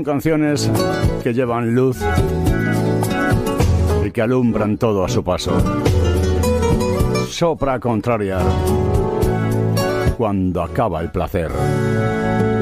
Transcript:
Son canciones que llevan luz y que alumbran todo a su paso. Sopra contrariar cuando acaba el placer.